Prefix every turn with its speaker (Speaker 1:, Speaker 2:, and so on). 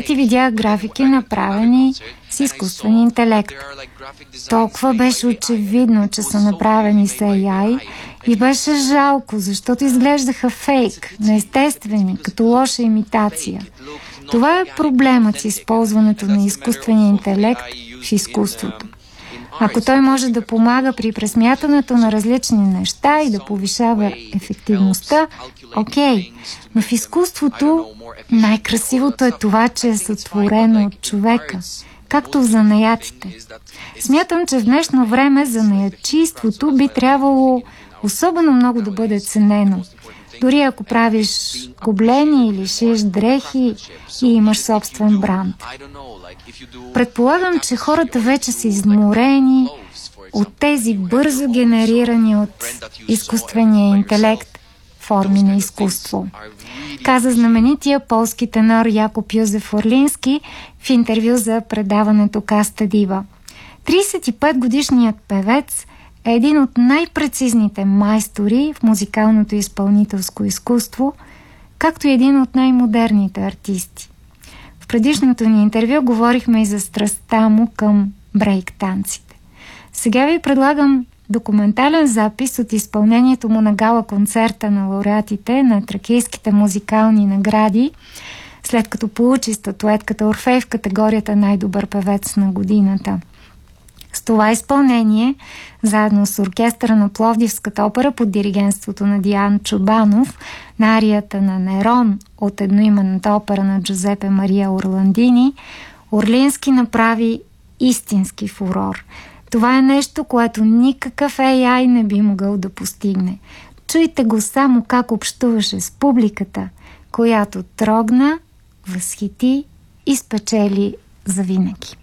Speaker 1: концерти видях графики, направени с изкуствен интелект. Толкова беше очевидно, че са направени с AI и беше жалко, защото изглеждаха фейк, неестествени, като лоша имитация. Това е проблемът с използването на изкуствения интелект в изкуството. Ако той може да помага при пресмятането на различни неща и да повишава ефективността, окей. Но в изкуството най-красивото е това, че е сътворено от човека, както в занаятите. Смятам, че в днешно време занаятчийството би трябвало особено много да бъде ценено. Дори ако правиш гоблени или шиеш дрехи и имаш собствен бранд. Предполагам, че хората вече са изморени от тези бързо генерирани от изкуствения интелект форми на изкуство. Каза знаменития полски тенор Якоб Юзеф Орлински в интервю за предаването Каста Дива. 35-годишният певец е един от най-прецизните майстори в музикалното и изпълнителско изкуство, както и един от най-модерните артисти. В предишното ни интервю говорихме и за страстта му към брейк-танците. Сега ви предлагам документален запис от изпълнението му на гала-концерта на лауреатите на тракийските музикални награди, след като получи статуетката Орфей в категорията най-добър певец на годината. С това изпълнение, заедно с оркестъра на Пловдивската опера под диригентството на Диан Чобанов, на арията на Нерон от едноименната опера на Джузепе Мария Орландини, Орлински направи истински фурор. Това е нещо, което никакъв AI не би могъл да постигне. Чуйте го само как общуваше с публиката, която трогна, възхити и спечели завинаги.